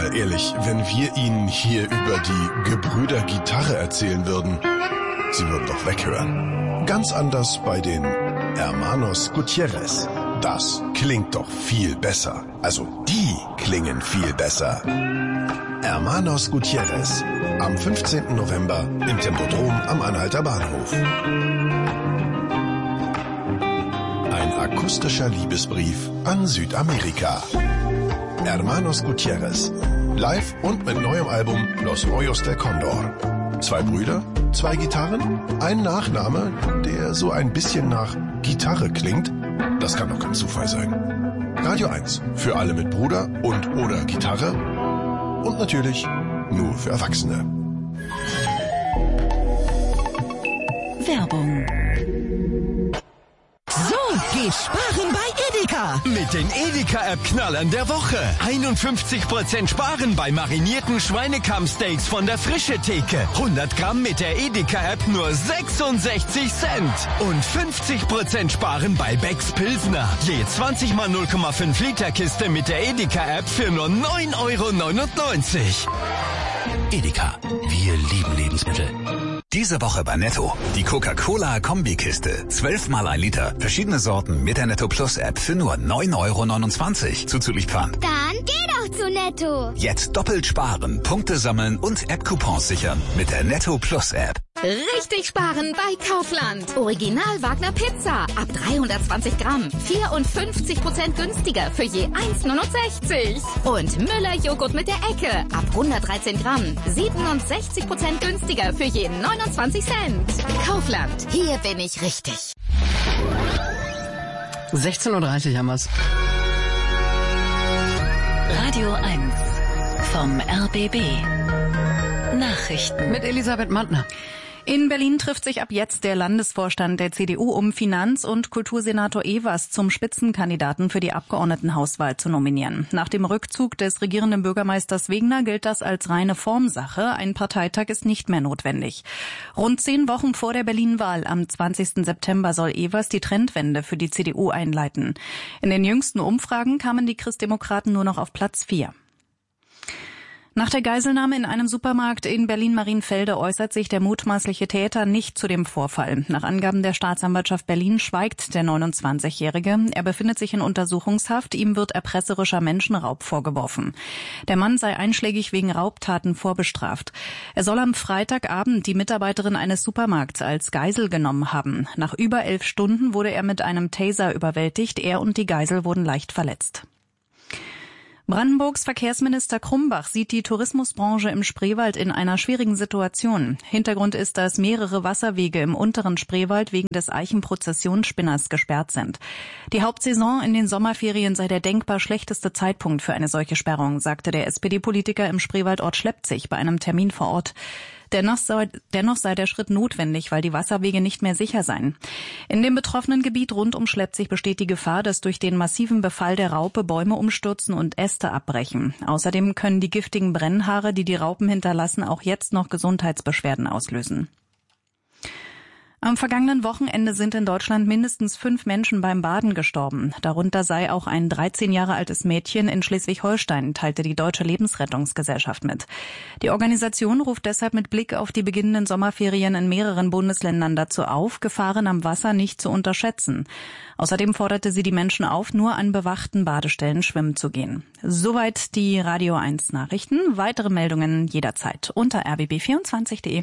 Mal ehrlich, wenn wir Ihnen hier über die Gebrüder Gitarre erzählen würden, Sie würden doch weghören. Ganz anders bei den Hermanos Gutierrez. Das klingt doch viel besser. Also die klingen viel besser. Hermanos Gutierrez. Am 15. November im Tempodrom am Anhalter Bahnhof. Ein akustischer Liebesbrief an Südamerika. Hermanos Gutierrez. Live und mit neuem Album Los Rollos del Condor. 2 Brüder, 2 Gitarren, ein Nachname, der so ein bisschen nach Gitarre klingt. Das kann doch kein Zufall sein. Radio 1 für alle mit Bruder und oder Gitarre und natürlich nur für Erwachsene. Werbung. So geht Sparen bei Edeka. Mit den Edeka-App-Knallern der Woche. 51% Sparen bei marinierten Schweinekammsteaks von der Frische-Theke. 100 Gramm mit der Edeka-App nur 66 Cent. Und 50% Sparen bei Becks Pilsner. Je 20 mal 0,5 Liter Kiste mit der Edeka-App für nur 9,99 €. Edeka. Wir lieben Lebensmittel. Diese Woche bei Netto. Die Coca-Cola-Kombikiste. 12 mal 1 Liter. Verschiedene Sorten mit der Netto Plus App für nur 9,29 € zuzüglich Pfand. Dann geh doch zu Netto. Jetzt doppelt sparen, Punkte sammeln und App-Coupons sichern mit der Netto Plus App. Richtig sparen bei Kaufland. Original Wagner Pizza. Ab 320 Gramm. 54% günstiger für je 1,69 €. Und Müller Joghurt mit der Ecke. Ab 113 Gramm. 67% günstiger für je 29 Cent. Kaufland. Hier bin ich richtig. 16:30 Uhr haben wir's. Radio 1 vom RBB. Nachrichten Mit Elisabeth Mantner. In Berlin trifft sich ab jetzt der Landesvorstand der CDU, um Finanz- und Kultursenator Evers zum Spitzenkandidaten für die Abgeordnetenhauswahl zu nominieren. Nach dem Rückzug des regierenden Bürgermeisters Wegner gilt das als reine Formsache. Ein Parteitag ist nicht mehr notwendig. Rund 10 Wochen vor der Berlin-Wahl am 20. September soll Evers die Trendwende für die CDU einleiten. In den jüngsten Umfragen kamen die Christdemokraten nur noch auf Platz 4. Nach der Geiselnahme in einem Supermarkt in Berlin-Marienfelde äußert sich der mutmaßliche Täter nicht zu dem Vorfall. Nach Angaben der Staatsanwaltschaft Berlin schweigt der 29-Jährige. Er befindet sich in Untersuchungshaft. Ihm wird erpresserischer Menschenraub vorgeworfen. Der Mann sei einschlägig wegen Raubtaten vorbestraft. Er soll am Freitagabend die Mitarbeiterin eines Supermarkts als Geisel genommen haben. Nach über 11 Stunden wurde er mit einem Taser überwältigt. Er und die Geisel wurden leicht verletzt. Brandenburgs Verkehrsminister Krumbach sieht die Tourismusbranche im Spreewald in einer schwierigen Situation. Hintergrund ist, dass mehrere Wasserwege im unteren Spreewald wegen des Eichenprozessionsspinners gesperrt sind. Die Hauptsaison in den Sommerferien sei der denkbar schlechteste Zeitpunkt für eine solche Sperrung, sagte der SPD-Politiker im Spreewaldort Schleppzig bei einem Termin vor Ort. Dennoch sei der Schritt notwendig, weil die Wasserwege nicht mehr sicher seien. In dem betroffenen Gebiet rund um Schleppzig besteht die Gefahr, dass durch den massiven Befall der Raupe Bäume umstürzen und Äste abbrechen. Außerdem können die giftigen Brennhaare, die die Raupen hinterlassen, auch jetzt noch Gesundheitsbeschwerden auslösen. Am vergangenen Wochenende sind in Deutschland mindestens 5 Menschen beim Baden gestorben. Darunter sei auch ein 13 Jahre altes Mädchen in Schleswig-Holstein, teilte die Deutsche Lebensrettungsgesellschaft mit. Die Organisation ruft deshalb mit Blick auf die beginnenden Sommerferien in mehreren Bundesländern dazu auf, Gefahren am Wasser nicht zu unterschätzen. Außerdem forderte sie die Menschen auf, nur an bewachten Badestellen schwimmen zu gehen. Soweit die Radio 1 Nachrichten. Weitere Meldungen jederzeit unter rbb24.de.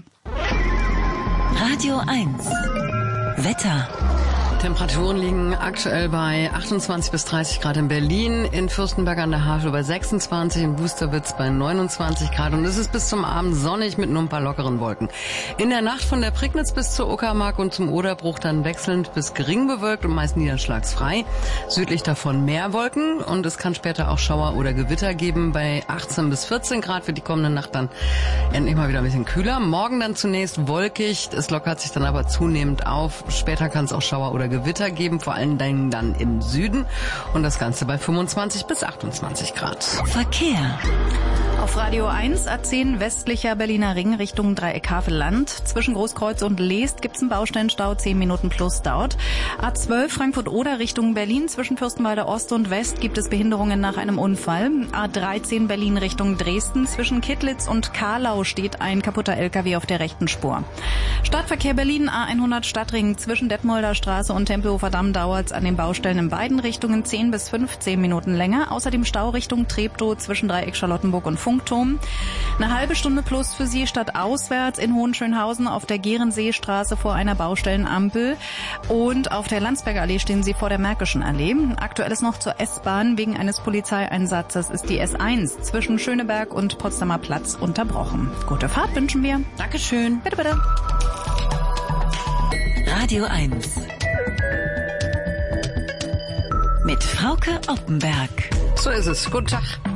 Radio 1 Wetter. Temperaturen liegen aktuell bei 28 bis 30 Grad in Berlin, in Fürstenberg an der Havel bei 26, in Busterwitz bei 29 Grad und es ist bis zum Abend sonnig mit nur ein paar lockeren Wolken. In der Nacht von der Prignitz bis zur Uckermark und zum Oderbruch dann wechselnd bis gering bewölkt und meist niederschlagsfrei. Südlich davon mehr Wolken und es kann später auch Schauer oder Gewitter geben. Bei 18 bis 14 Grad für die kommende Nacht dann endlich mal wieder ein bisschen kühler. Morgen dann zunächst wolkig, es lockert sich dann aber zunehmend auf. Später kann es auch Schauer oder oder Gewitter geben, vor allen Dingen dann im Süden. Und das Ganze bei 25 bis 28 Grad. Verkehr. Auf Radio 1, A10 westlicher Berliner Ring Richtung Dreieck Havelland. Zwischen Großkreuz und Leest gibt's einen Baustellenstau, 10 Minuten plus dauert. A12 Frankfurt-Oder Richtung Berlin. Zwischen Fürstenwalde Ost und West gibt es Behinderungen nach einem Unfall. A13 Berlin Richtung Dresden. Zwischen Kittlitz und Kahlau steht ein kaputter LKW auf der rechten Spur. Stadtverkehr Berlin, A100 Stadtring. Zwischen Detmolder Straße und Tempelhofer Damm dauert's an den Baustellen in beiden Richtungen 10 bis 15 Minuten länger. Außerdem Stau Richtung Treptow zwischen Dreieck Charlottenburg und Funkturm. Eine halbe Stunde plus für Sie stadtauswärts in Hohenschönhausen auf der Gehrenseestraße vor einer Baustellenampel. Und auf der Landsberger Allee stehen Sie vor der Märkischen Allee. Aktuell ist noch zur S-Bahn wegen eines Polizeieinsatzes ist die S1 zwischen Schöneberg und Potsdamer Platz unterbrochen. Gute Fahrt wünschen wir. Dankeschön. Bitte, bitte. Radio 1. Mit Frauke Oppenberg. So ist es. Guten Tag.